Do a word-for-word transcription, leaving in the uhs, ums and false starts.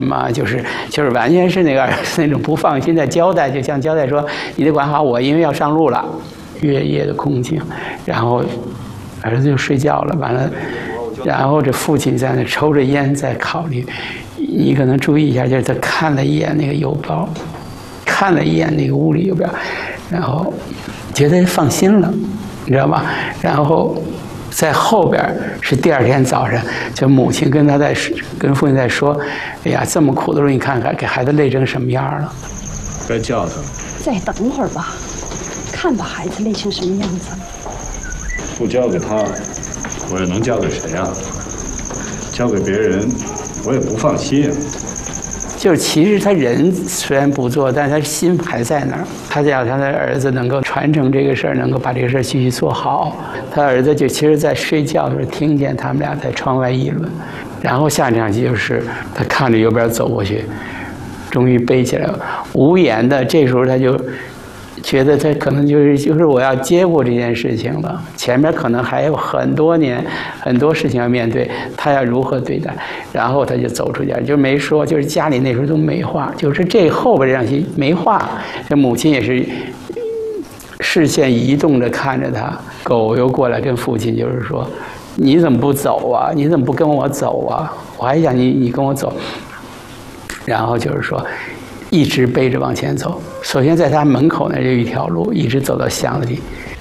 嘛，就是就是完全是那个儿子那种不放心的交代，就像交代说你得管好我，因为要上路了，月夜的空境，然后儿子就睡觉了，完了，然后这父亲在那抽着烟在考虑，你可能注意一下，就是他看了一眼那个邮包，看了一眼那个屋里邮票，然后觉得放心了，你知道吧？然后。在后边是第二天早上，就母亲跟他在跟父亲在说：“哎呀，这么苦的路，你看看，给孩子累成什么样了。” 该叫他。 再等会儿吧，看把孩子累成什么样子。 不交给他，我又能交给谁啊？交给别人，我也不放心啊。 就是其实他人虽然不做，但是他心还在那儿。他想他的儿子能够传承这个事儿，能够把这个事儿继续做好。他儿子就其实在睡觉的时候听见他们俩在窗外议论，然后下场戏就是他看着右边走过去，终于背起来了，无言的。这时候他就觉得他可能就是就是我要接过这件事情了，前面可能还有很多年很多事情要面对，他要如何对待？然后他就走出家，就没说，就是家里那时候都没话，就是这后边这场戏没话，这母亲也是视线移动着看着他，狗又过来跟父亲就是说：“你怎么不走啊？你怎么不跟我走啊？我还想你你跟我走。”然后就是说。一直背着往前走，首先在他门口那就一条路，一直走到巷子里，